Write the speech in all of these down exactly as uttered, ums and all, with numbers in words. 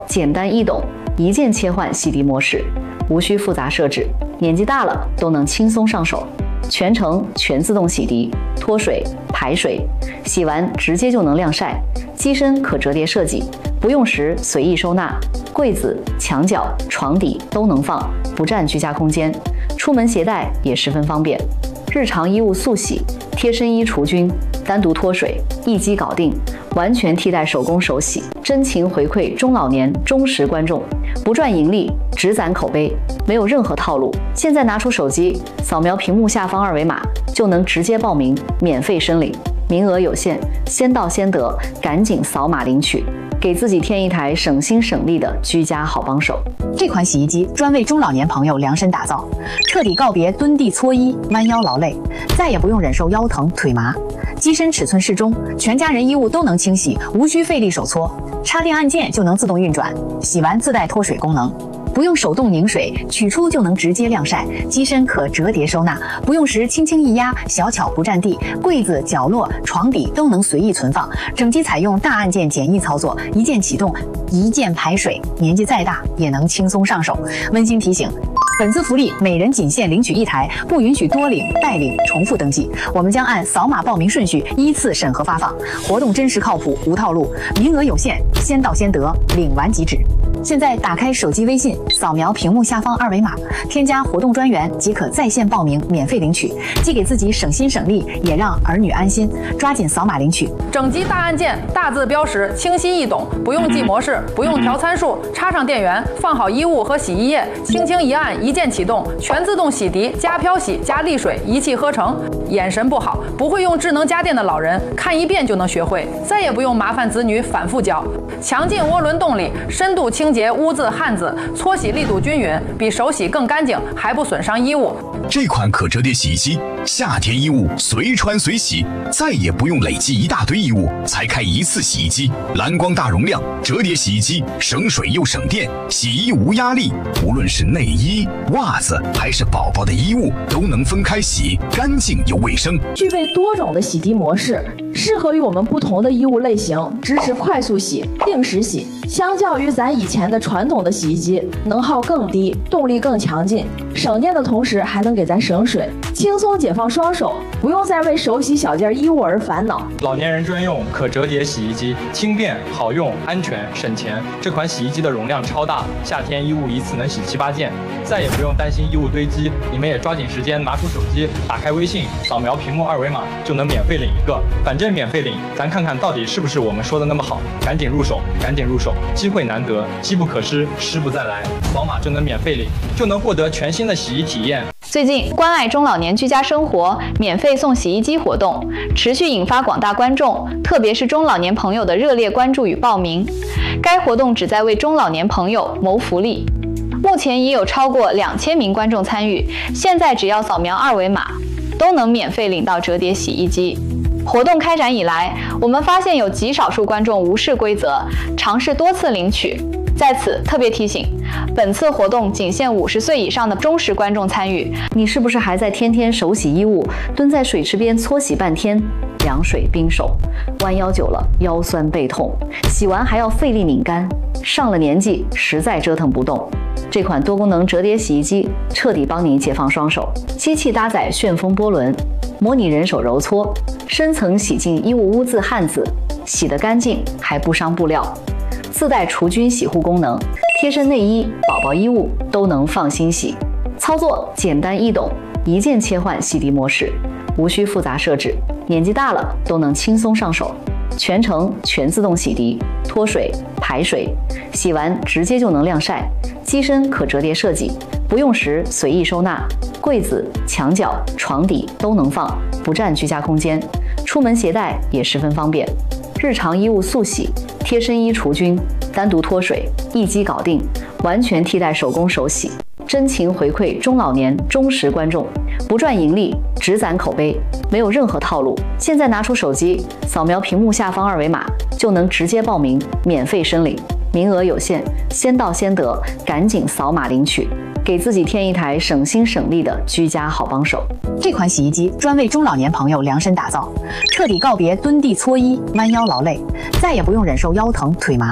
简单易懂，一键切换洗涤模式，无需复杂设置，年纪大了都能轻松上手。全程全自动洗涤、脱水、排水，洗完直接就能晾晒。机身可折叠设计，不用时随意收纳，柜子、墙角、床底都能放，不占居家空间。出门携带也十分方便。日常衣物速洗、贴身衣除菌、单独脱水，一机搞定，完全替代手工手洗，真情回馈中老年忠实观众，不赚盈利，只攒口碑，没有任何套路。现在拿出手机，扫描屏幕下方二维码，就能直接报名，免费申领，名额有限，先到先得，赶紧扫码领取，给自己添一台省心省力的居家好帮手。 这款洗衣机专为中老年朋友量身打造，彻底告别蹲地搓衣、弯腰劳累，再也不用忍受腰疼腿麻。机身尺寸适中，全家人衣物都能清洗，无需费力手搓，插电按键就能自动运转，洗完自带脱水功能。不用手动拧水，取出就能直接晾晒。机身可折叠收纳，不用时轻轻一压，小巧不占地。柜子、角落、床底都能随意存放。整机采用大按键简易操作，一键启动，一键排水，年纪再大也能轻松上手。温馨提醒：本次福利每人仅限领取一台，不允许多领、代领、重复登记。我们将按扫码报名顺序依次审核发放。活动真实靠谱，无套路，名额有限，先到先得，领完即止。现在打开手机微信，扫描屏幕下方二维码，添加活动专员即可在线报名，免费领取，既给自己省心省力，也让儿女安心。抓紧扫码领取。 整机大按键，大字标识，清晰易懂，不用记模式，不用调参数，插上电源，放好衣物和洗衣液，轻轻一按，一键启动，全自动洗涤加漂洗加沥水，一气呵成。眼神不好，不会用智能家电的老人，看一遍就能学会，再也不用麻烦子女反复教。强劲涡轮动力，深度清洁污渍汗渍，搓洗力度均匀，比手洗更干净，还不损伤衣物。 这款可折叠洗衣机，夏天衣物随穿随洗，再也不用累积一大堆衣物才开一次洗衣机。蓝光大容量折叠洗衣机，省水又省电，洗衣无压力。无论是内衣、袜子还是宝宝的衣物，都能分开洗，干净又卫生。 具备多种的洗涤模式，适合于我们不同的衣物类型，支持快速洗、定时洗。相较于咱以前的传统的洗衣机，能耗更低，动力更强劲，省电的同时还能给咱省水，轻松解放双手，不用再为手洗小件衣物而烦恼。 老年人专用可折叠洗衣机，轻便好用、安全省钱。这款洗衣机的容量超大，夏天衣物一次能洗七八件，再也不用担心衣物堆积。你们也抓紧时间拿出手机，打开微信，扫描屏幕二维码就能免费领一个，反正免费领，咱看看到底是不是我们说的那么好。赶紧入手，赶紧入手，机会难得，机不可失，失不再来。扫码就能免费领，就能获得全新的洗衣体验。 最近关爱中老年居家生活免费送洗衣机活动持续引发广大观众，特别是中老年朋友的热烈关注与报名。该活动旨在为中老年朋友谋福利，目前已有超过两千名观众参与，现在只要扫描二维码，都能免费领到折叠洗衣机。活动开展以来，我们发现有极少数观众无视规则，尝试多次领取。在此特别提醒，本次活动仅限五十岁以上的忠实观众参与。 你是不是还在天天手洗衣物，蹲在水池边搓洗半天，凉水冰手，弯腰久了腰酸背痛，洗完还要费力拧干，上了年纪实在折腾不动。这款多功能折叠洗衣机彻底帮你解放双手，机器搭载旋风波轮，模拟人手揉搓，深层洗净衣物污渍汗渍，洗得干净还不伤布料。自带除菌洗护功能，贴身内衣、宝宝衣物都能放心洗。操作简单易懂，一键切换洗涤模式，无需复杂设置，年纪大了都能轻松上手。全程全自动洗涤、脱水、排水，洗完直接就能晾晒。机身可折叠设计，不用时随意收纳，柜子、墙角、床底都能放，不占居家空间。出门携带也十分方便。日常衣物速洗、贴身衣除菌、单独脱水，一机搞定，完全替代手工手洗，真情回馈中老年忠实观众，不赚盈利，只攒口碑，没有任何套路。现在拿出手机，扫描屏幕下方二维码，就能直接报名，免费申领，名额有限，先到先得，赶紧扫码领取，给自己添一台省心省力的居家好帮手。 这款洗衣机专为中老年朋友量身打造，彻底告别蹲地搓衣、弯腰劳累，再也不用忍受腰疼腿麻。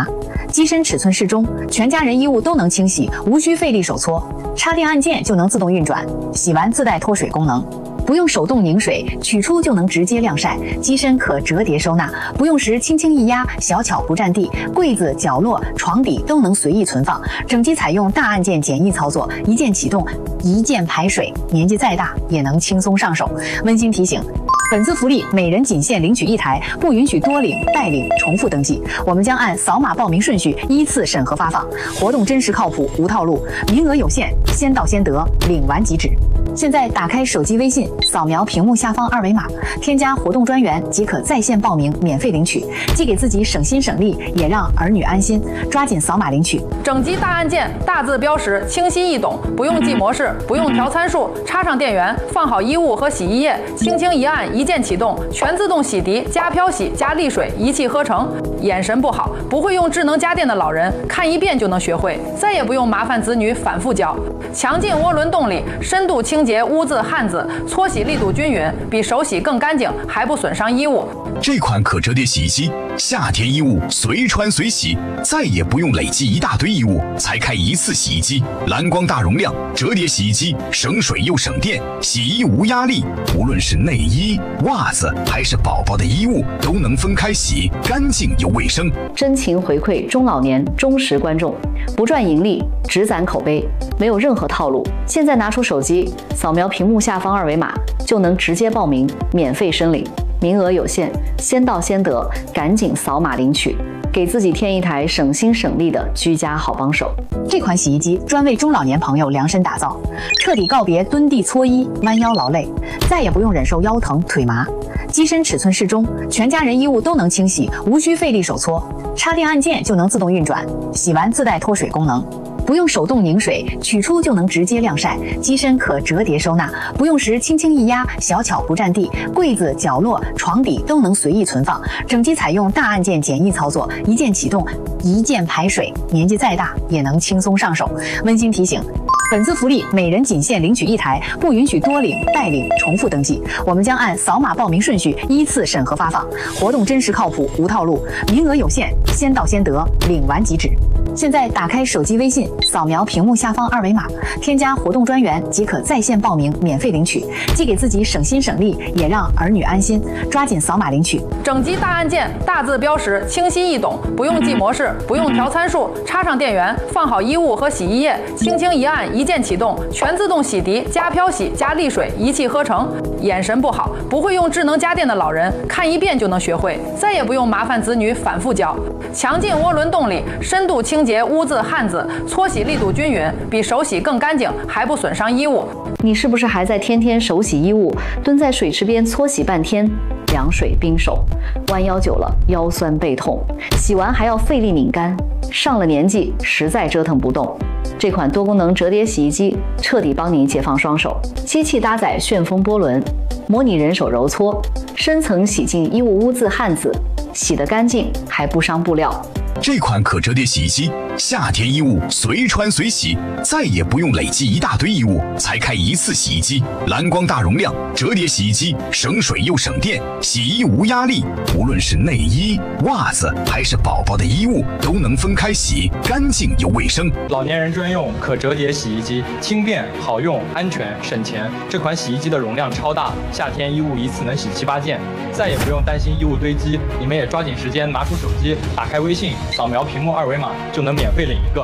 机身尺寸适中，全家人衣物都能清洗，无需费力手搓，插电按键就能自动运转，洗完自带脱水功能。不用手动拧水，取出就能直接晾晒。机身可折叠收纳，不用时轻轻一压，小巧不占地。柜子、角落、床底都能随意存放。整机采用大按键简易操作，一键启动，一键排水，年纪再大也能轻松上手。温馨提醒。本次福利每人仅限领取一台，不允许多领、代领、重复登记。我们将按扫码报名顺序依次审核发放，活动真实靠谱，无套路，名额有限，先到先得，领完即止。现在打开手机微信，扫描屏幕下方二维码，添加活动专员即可在线报名，免费领取，既给自己省心省力，也让儿女安心。抓紧扫码领取。 整机大按键，大字标识，清晰易懂，不用记模式，不用调参数，插上电源，放好衣物和洗衣液，轻轻一按，一键启动，全自动洗涤加漂洗加沥水，一气呵成。眼神不好，不会用智能家电的老人，看一遍就能学会，再也不用麻烦子女反复教。强劲涡轮动力，深度清洁污渍汗渍，搓洗力度均匀，比手洗更干净，还不损伤衣物。 这款可折叠洗衣机，夏天衣物随穿随洗，再也不用累积一大堆衣物才开一次洗衣机。蓝光大容量折叠洗衣机，省水又省电，洗衣无压力。无论是内衣、袜子还是宝宝的衣物，都能分开洗，干净又卫生。 真情回馈中老年忠实观众，不赚盈利，只攒口碑，没有任何套路。现在拿出手机，扫描屏幕下方二维码，就能直接报名，免费申领。名额有限，先到先得，赶紧扫码领取，给自己添一台省心省力的居家好帮手。 这款洗衣机专为中老年朋友量身打造，彻底告别蹲地搓衣、弯腰劳累，再也不用忍受腰疼、腿麻。机身尺寸适中，全家人衣物都能清洗，无需费力手搓，插电按键就能自动运转，洗完自带脱水功能。不用手动拧水，取出就能直接晾晒。机身可折叠收纳，不用时轻轻一压，小巧不占地。柜子、角落、床底都能随意存放。整机采用大按键简易操作，一键启动，一键排水，年纪再大也能轻松上手。温馨提醒。本次福利每人仅限领取一台，不允许多领、代领、重复登记。我们将按扫码报名顺序依次审核发放，活动真实靠谱，无套路，名额有限，先到先得，领完即止。现在打开手机微信，扫描屏幕下方二维码，添加活动专员即可在线报名，免费领取，既给自己省心省力，也让儿女安心。抓紧扫码领取。 整机大按键，大字标识，清晰易懂，不用记模式，不用调参数，插上电源，放好衣物和洗衣液，轻轻一按，一键启动，全自动洗涤加漂洗加沥水，一气呵成。眼神不好，不会用智能家电的老人，看一遍就能学会，再也不用麻烦子女反复教。强劲涡轮动力，深度清洁污渍汗渍，搓洗力度均匀，比手洗更干净，还不损伤衣物。 你是不是还在天天手洗衣物，蹲在水池边搓洗半天，凉水冰手，弯腰久了腰酸背痛，洗完还要费力拧干，上了年纪实在折腾不动。这款多功能折叠洗衣机彻底帮你解放双手。机器搭载旋风波轮，模拟人手揉搓，深层洗净衣物污渍汗渍，洗得干净还不伤布料。 这款可折叠洗衣机，夏天衣物随穿随洗，再也不用累积一大堆衣物才开一次洗衣机。蓝光大容量折叠洗衣机，省水又省电，洗衣无压力。无论是内衣、袜子还是宝宝的衣物，都能分开洗，干净又卫生。 老年人专用可折叠洗衣机，轻便好用，安全省钱。这款洗衣机的容量超大，夏天衣物一次能洗七八件，再也不用担心衣物堆积。你们也抓紧时间拿出手机，打开微信，扫描屏幕二维码就能免费领一个。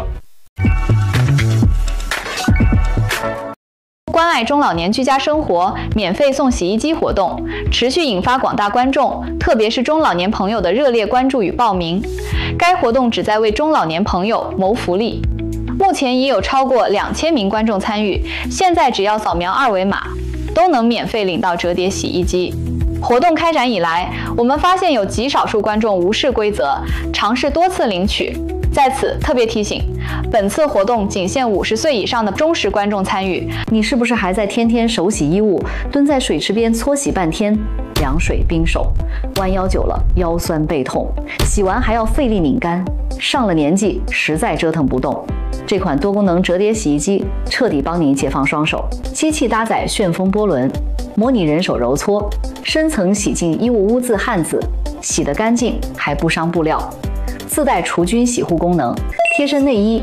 关爱中老年居家生活，免费送洗衣机活动持续引发广大观众，特别是中老年朋友的热烈关注与报名。该活动旨在为中老年朋友谋福利。目前已有超过两千名观众参与，现在只要扫描二维码，都能免费领到折叠洗衣机。活动开展以来，我们发现有极少数观众无视规则，尝试多次领取。在此特别提醒，本次活动仅限五十岁以上的忠实观众参与。 你是不是还在天天手洗衣物，蹲在水池边搓洗半天，凉水冰手，弯腰久了腰酸背痛，洗完还要费力拧干，上了年纪实在折腾不动。这款多功能折叠洗衣机彻底帮你解放双手。机器搭载旋风波轮，模拟人手揉搓，深层洗净衣物污渍汗渍，洗得干净还不伤布料。 自带除菌洗护功能，贴身内衣